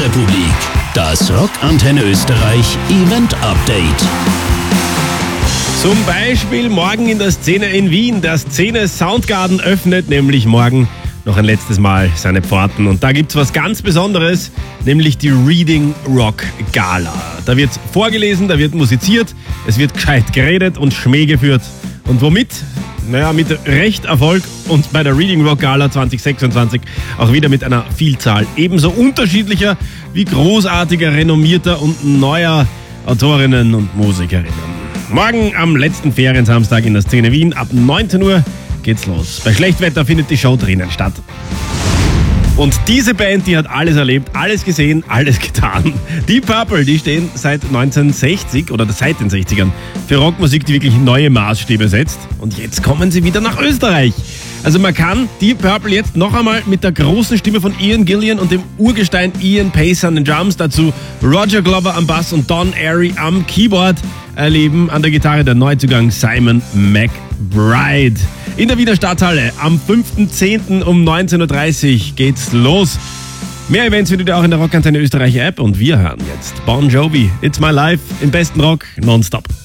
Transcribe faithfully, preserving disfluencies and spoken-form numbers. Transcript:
Bundesrepublik. Das Rockantenne Österreich Event Update. Zum Beispiel morgen in der Szene in Wien. Der Szene Soundgarden öffnet nämlich morgen noch ein letztes Mal seine Pforten. Und da gibt's was ganz Besonderes, nämlich die Reading Rock Gala. Da wird vorgelesen, da wird musiziert, es wird gescheit geredet und Schmäh geführt. Und womit? Naja, mit recht Erfolg und bei der Reading Rock Gala zwanzig sechsundzwanzig auch wieder mit einer Vielzahl ebenso unterschiedlicher wie großartiger, renommierter und neuer Autorinnen und Musikerinnen. Morgen am letzten Feriensamstag in der Szene Wien ab neunzehn Uhr geht's los. Bei Schlechtwetter findet die Show drinnen statt. Und diese Band, die hat alles erlebt, alles gesehen, alles getan. Deep Purple, die stehen seit neunzehnhundertsechzig oder seit den sechzigern für Rockmusik, die wirklich neue Maßstäbe setzt. Und jetzt kommen sie wieder nach Österreich. Also man kann Deep Purple jetzt noch einmal mit der großen Stimme von Ian Gillan und dem Urgestein Ian Pace an den Drums, dazu Roger Glover am Bass und Don Airey am Keyboard erleben. An der Gitarre der Neuzugang Simon McBride. In der Wiener Stadthalle am fünften zehnten um neunzehn Uhr dreißig geht's los. Mehr Events findet ihr auch in der Rockantenne Österreich App und wir hören jetzt Bon Jovi, It's My Life im besten Rock nonstop.